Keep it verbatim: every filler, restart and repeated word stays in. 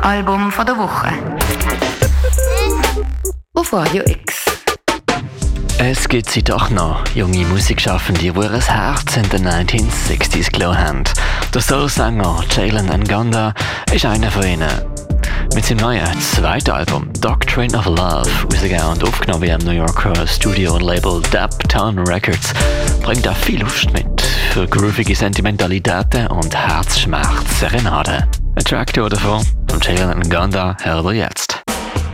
Album von der Woche. Auf Radio X. Es gibt sie doch noch, junge Musikschaffende, die ihr Herz in den neunzehnhundertsechziger gelassen haben. Der Soul-Sänger Jalen Ngonda ist einer von ihnen. Mit seinem neuen zweiten Album Doctrine of Love, rausgegeben und aufgenommen im New Yorker Studio-Label Daptown Records, bringt er viel Lust mit für groovige Sentimentalitäten und Herzschmerz-Serenaden. Ein Track davon von Jalen Ngonda hören wir jetzt.